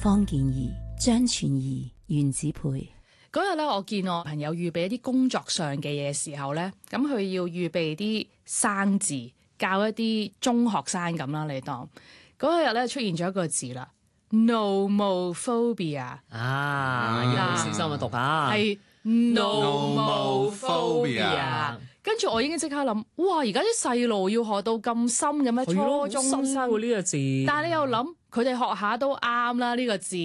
方健儀、張全儀、袁子培。 嗰日咧，我見我朋友預備一啲工作上嘅嘢時候咧，咁佢要預備啲生字，教一啲中學生咁啦，你當嗰日咧出現咗一個字啦 ，nomophobia 啊，要好小心去讀啊， 係 nomophobia。跟住我已經即刻諗，哇！而家啲細路要學到咁深嘅咩？初中生呢個字， 但係你又諗。佢哋學下都啱啦，呢個字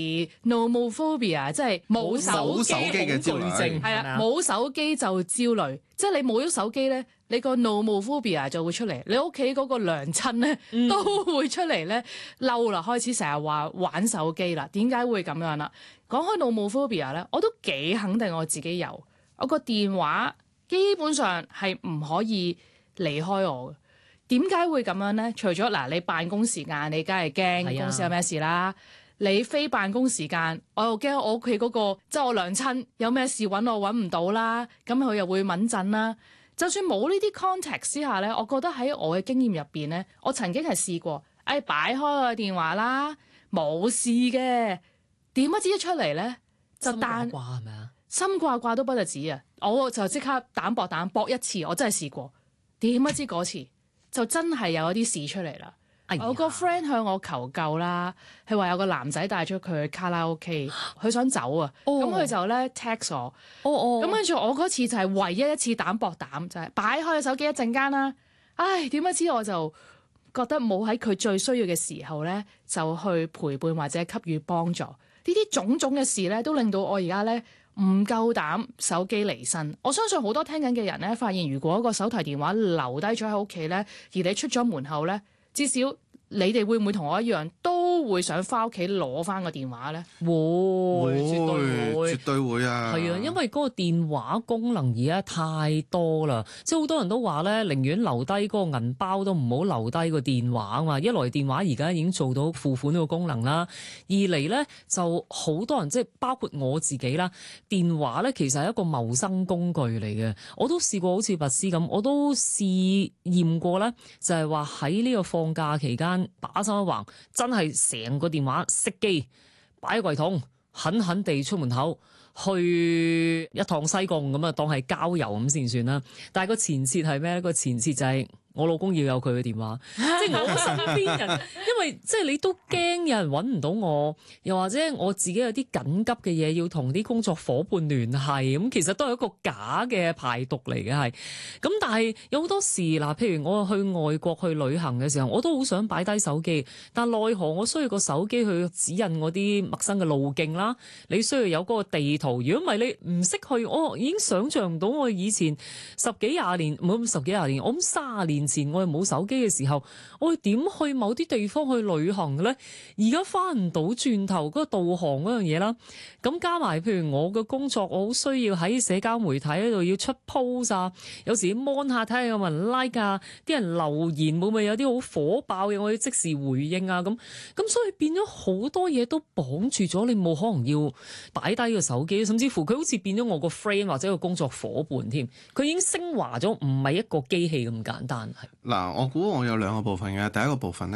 nomophobia 即係冇手機嘅焦慮症， 係啊，冇手機就焦慮，即係你冇咗手機咧，你個 nomophobia 就會出嚟，你屋企嗰個娘親咧都會出嚟咧嬲啦，開始成日話玩手機啦，點解會咁樣啦？講開 nomophobia 咧，我都幾肯定我自己有，我個電話基本上係唔可以離開我嘅。點解會咁樣咧？除咗嗱，你辦公時間你梗係驚公司有咩事啦。你非辦公時間，我又驚我屋企嗰個即係我娘親有咩事揾我揾唔到啦。咁佢又會敏震啦。就算冇呢啲 context 之下咧，我覺得喺我嘅經驗入邊咧，我曾經係試過，擺開個電話啦，冇事嘅。點不知一出嚟咧就心掛掛係咪啊？心掛掛都不得止啊！我就即刻膽搏一次，我真係試過。點不知嗰次就真係有一啲事出嚟啦！我個 friend 向我求救啦，佢話有個男仔帶咗佢去卡拉 OK， 佢想走啊，咁佢就咧 text 我，咁跟住我嗰次就係唯一一次膽搏膽，就係擺開個手機一陣間啦。唉，點不知我就覺得冇喺佢最需要嘅時候咧，就去陪伴或者給予幫助。呢啲種種嘅事咧，都令到我而家咧唔夠膽手機離身。我相信好多聽緊嘅人咧，發現如果個手提電話留低咗喺屋企咧，而你出咗門口咧，至少你哋會唔會同我一樣，都會想翻屋企攞翻個電話咧？ 會， 絕對會啊！ 係啊，因為嗰個電話功能而家太多啦，即係好多人都話咧，寧願留低嗰個銀包都唔好留低個電話啊嘛。一來電話而家已經做到付款呢個功能啦，二嚟咧就好多人即係包括我自己啦，電話咧其實係一個謀生工具嚟嘅。我都試過好似拔絲咁，我都試驗過咧，就係話喺呢個放假期間。把心一橫，真係成個電話熄機，擺喺櫃桶，狠狠地出門口去一趟西貢咁啊，當係郊遊咁先算啦。但係個前設係咩咧？個前設就係我老公要有佢嘅電話，即係我身邊人，因為即係你都驚有人揾唔到我，又或者我自己有啲緊急嘅嘢要同啲工作伙伴聯繫，咁其實都係一個假嘅排毒嚟嘅係。咁但係有好多時嗱，譬如我去外國去旅行嘅時候，我都好想擺低手機，但奈何我需要個手機去指引我啲陌生嘅路徑啦。你需要有嗰個地圖，如果唔係你唔識去，我已經想像唔到我以前十幾廿年，唔好十幾廿年，我諗30年前我係冇手機嘅時候，我係點去某啲地方去旅行嘅咧？而家翻唔到轉頭嗰個導航嗰樣嘢啦，咁加埋譬如我嘅工作，我好需要喺社交媒體嗰度要出 post 啊，有時 mon 下睇下有冇人 like 啊，啲人留言會唔會有啲好火爆嘅，我要即時回應啊咁所以變咗好多嘢都綁住咗，你冇可能要擺低個手機，甚至乎佢好似變咗我個 friend 或者個工作伙伴添，佢已經升華咗，唔係一個機器咁簡單。 嗱，我估我有兩個部分嘅，第一個部分咧。